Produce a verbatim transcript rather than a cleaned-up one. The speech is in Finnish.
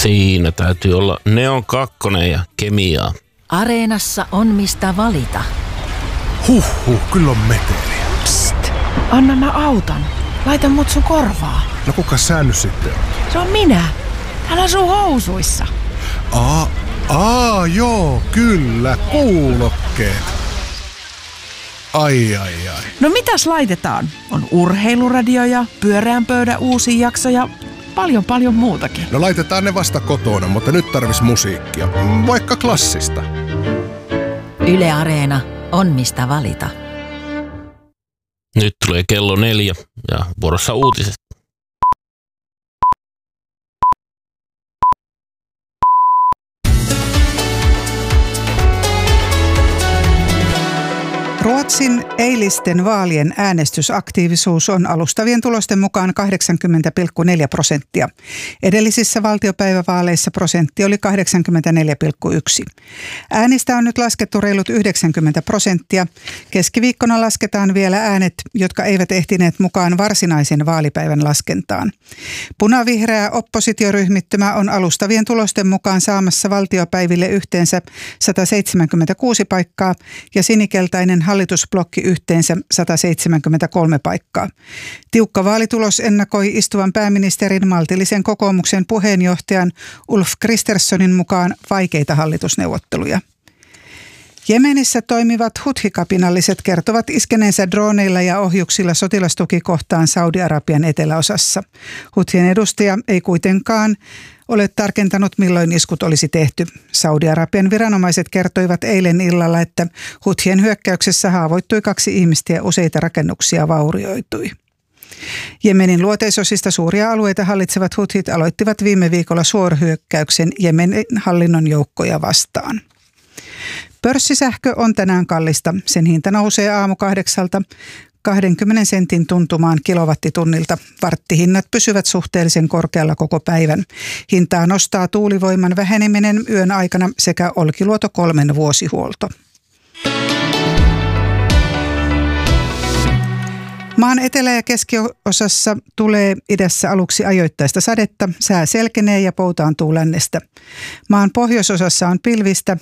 Siinä täytyy olla Neon kakkonen ja kemiaa. Areenassa on mistä valita. Huhhuh, kyllä on meteliä. Psst, anna mä autan. Laita mut sun korvaa. No kuka sä nyt sitten on? Se on minä. Täällä on sun housuissa. Aa, aa joo, kyllä, kuulokkeet. Ai, ai, ai. No mitäs laitetaan? On urheiluradioja, pyöreän pöydän uusi jakso ja paljon paljon muutakin. No laitetaan ne vasta kotona, mutta nyt tarvis musiikkia. Vaikka klassista. Yle Areena on mistä valita. Nyt tulee kello neljä ja vuorossa uutiset. Ruotsin eilisten vaalien äänestysaktiivisuus on alustavien tulosten mukaan kahdeksankymmentä pilkku neljä prosenttia. Edellisissä valtiopäivävaaleissa prosentti oli kahdeksankymmentäneljä pilkku yksi. Äänistä on nyt laskettu reilut yhdeksänkymmentä prosenttia. Keskiviikkona lasketaan vielä äänet, jotka eivät ehtineet mukaan varsinaisen vaalipäivän laskentaan. Punavihreä oppositioryhmittymä on alustavien tulosten mukaan saamassa valtiopäiville yhteensä sata seitsemänkymmentäkuusi paikkaa ja sinikeltainen hallitusblokki yhteensä sata seitsemänkymmentäkolme paikkaa. Tiukka vaalitulos ennakoi istuvan pääministerin maltillisen kokoomuksen puheenjohtajan Ulf Kristerssonin mukaan vaikeita hallitusneuvotteluja. Jemenissä toimivat huthi-kapinalliset kertovat iskeneensä droneilla ja ohjuksilla sotilastukikohtaan Saudi-Arabian eteläosassa. Huthien edustaja ei kuitenkaan ole tarkentanut, milloin iskut olisi tehty. Saudi-Arabian viranomaiset kertoivat eilen illalla, että huthien hyökkäyksessä haavoittui kaksi ihmistä ja useita rakennuksia vaurioitui. Jemenin luoteisosista suuria alueita hallitsevat huthit aloittivat viime viikolla suorahyökkäyksen Jemenin hallinnon joukkoja vastaan. Pörssisähkö on tänään kallista. Sen hinta nousee aamu kahdeksalta kaksikymmentä sentin tuntumaan kilowattitunnilta. Varttihinnat pysyvät suhteellisen korkealla koko päivän. Hintaa nostaa tuulivoiman väheneminen yön aikana sekä Olkiluoto kolmen vuosihuolto. Maan etelä- ja keskiosassa tulee idässä aluksi ajoittaista sadetta, sää selkenee ja poutaantuu lännestä. Maan pohjoisosassa on pilvistä,